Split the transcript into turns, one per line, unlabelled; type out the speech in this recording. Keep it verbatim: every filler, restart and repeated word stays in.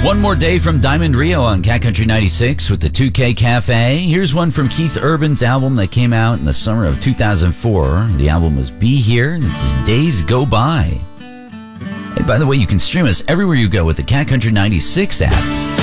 One more day from Diamond Rio on Cat Country ninety-six with the two K Cafe. Here's one from Keith Urban's album that came out in the summer of two thousand four. The album was Be Here. This is Days Go By. Hey, by the way, you can stream us everywhere you go with the Cat Country ninety-six app.